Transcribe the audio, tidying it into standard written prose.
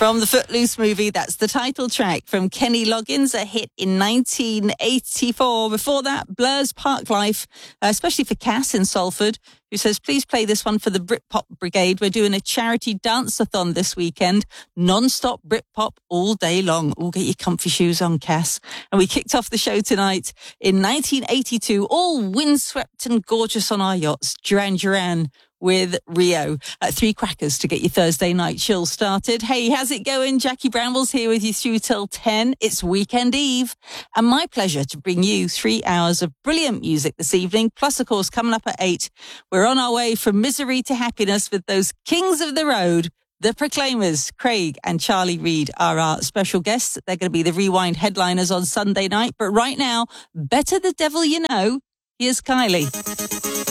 From the Footloose movie, that's the title track from Kenny Loggins, a hit in 1984. Before that, Blur's Park Life, especially for Cass in Salford, who says, please play this one for the Britpop Brigade. We're doing a charity dance-a-thon this weekend. Non-stop Britpop all day long. All get your comfy shoes on, Cass. And we kicked off the show tonight in 1982, all windswept and gorgeous on our yachts. Duran Duran with Rio. 3 crackers to get your Thursday night chill started. Hey, how's it going? Jackie Bramwell's here with you through till 10. It's Weekend Eve. And my pleasure to bring you 3 hours of brilliant music this evening. Plus, of course, coming up at 8, we're on our way from misery to happiness with those kings of the road, the Proclaimers. Craig and Charlie Reid are our special guests. They're going to be the Rewind headliners on Sunday night. But right now, Better the Devil You Know. Here's Kylie.